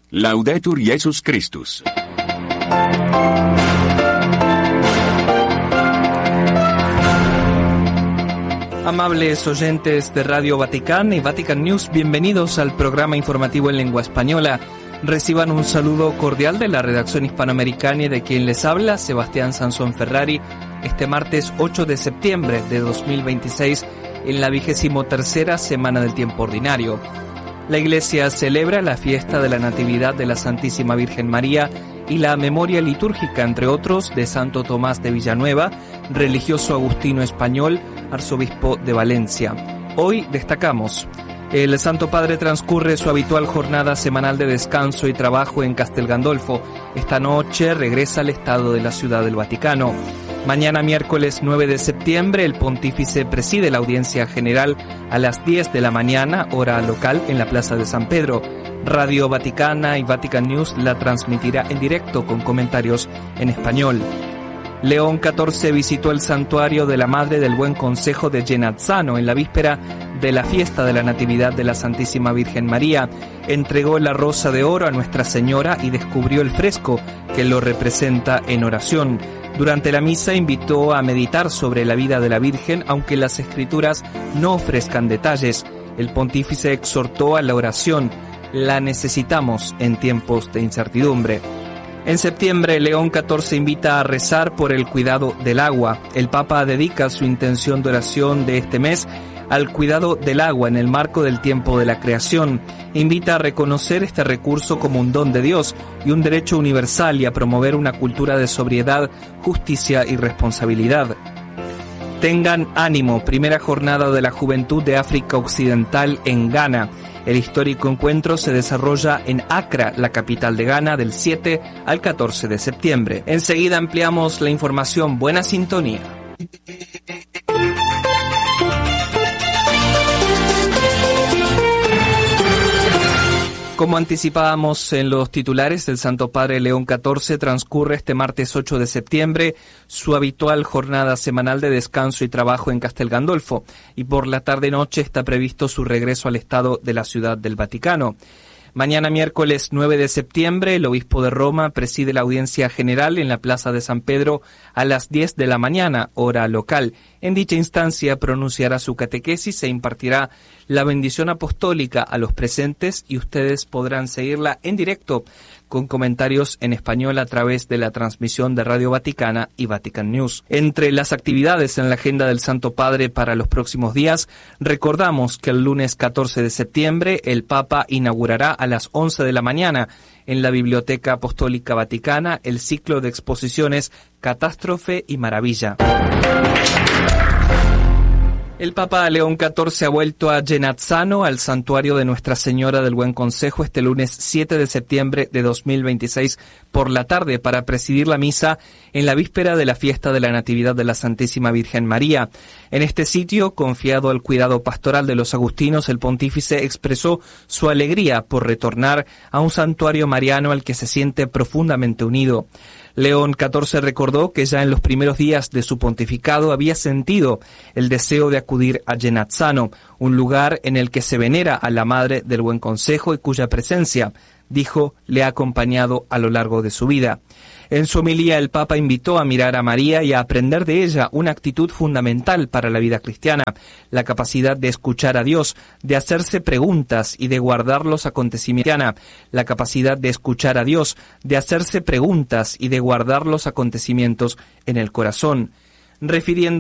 Laudetur Jesus Christus. Amables oyentes de Radio Vaticana y Vatican News, bienvenidos al programa informativo en lengua española. Reciban un saludo cordial de la redacción hispanoamericana y de quien les habla, Sebastián Sansón Ferrari, este martes 8 de septiembre de 2026, en la 23ª semana del tiempo ordinario. La Iglesia celebra la fiesta de la Natividad de la Santísima Virgen María y la memoria litúrgica, entre otros, de Santo Tomás de Villanueva, religioso agustino español, arzobispo de Valencia. Hoy destacamos: el Santo Padre transcurre su habitual jornada semanal de descanso y trabajo en Castel Gandolfo. Esta noche regresa al Estado de la Ciudad del Vaticano. Mañana, miércoles 9 de septiembre, el pontífice preside la audiencia general a las 10 de la mañana, hora local, en la Plaza de San Pedro. Radio Vaticana y Vatican News la transmitirá en directo con comentarios en español. León XIV visitó el santuario de la Madre del Buen Consejo de Genazzano en la víspera de la fiesta de la Natividad de la Santísima Virgen María. Entregó la rosa de oro a Nuestra Señora y descubrió el fresco que lo representa en oración. Durante la misa invitó a meditar sobre la vida de la Virgen, aunque las Escrituras no ofrezcan detalles. El pontífice exhortó a la oración. La necesitamos en tiempos de incertidumbre. En septiembre, León XIV invita a rezar por el cuidado del agua. El Papa dedica su intención de oración de este mes al cuidado del agua en el marco del tiempo de la creación. Invita a reconocer este recurso como un don de Dios y un derecho universal y a promover una cultura de sobriedad, justicia y responsabilidad. Tengan ánimo, primera jornada de la Juventud de África Occidental en Ghana. El histórico encuentro se desarrolla en Accra, la capital de Ghana, del 7 al 14 de septiembre. Enseguida ampliamos la información. Buena sintonía. Como anticipábamos en los titulares, el Santo Padre León XIV transcurre este martes 8 de septiembre su habitual jornada semanal de descanso y trabajo en Castel Gandolfo, y por la tarde-noche está previsto su regreso al Estado de la Ciudad del Vaticano. Mañana, miércoles 9 de septiembre, el obispo de Roma preside la audiencia general en la Plaza de San Pedro a las 10 de la mañana, hora local. En dicha instancia pronunciará su catequesis e impartirá la bendición apostólica a los presentes, y ustedes podrán seguirla en directo con comentarios en español a través de la transmisión de Radio Vaticana y Vatican News. Entre las actividades en la agenda del Santo Padre para los próximos días, recordamos que el lunes 14 de septiembre el Papa inaugurará a las 11 de la mañana en la Biblioteca Apostólica Vaticana el ciclo de exposiciones Catástrofe y Maravilla. El Papa León XIV ha vuelto a Genazzano, al santuario de Nuestra Señora del Buen Consejo, este lunes 7 de septiembre de 2026 por la tarde para presidir la misa en la víspera de la fiesta de la Natividad de la Santísima Virgen María. En este sitio, confiado al cuidado pastoral de los agustinos, el pontífice expresó su alegría por retornar a un santuario mariano al que se siente profundamente unido. León XIV recordó que ya en los primeros días de su pontificado había sentido el deseo de acudir a Genazzano, un lugar en el que se venera a la Madre del Buen Consejo y cuya presencia, dijo, le ha acompañado a lo largo de su vida. En su homilía, el Papa invitó a mirar a María y a aprender de ella una actitud fundamental para la vida cristiana, la capacidad de escuchar a Dios, de hacerse preguntas y de guardar los acontecimientos. La capacidad de escuchar a Dios, de hacerse preguntas y de guardar los acontecimientos en el corazón. Refiriendo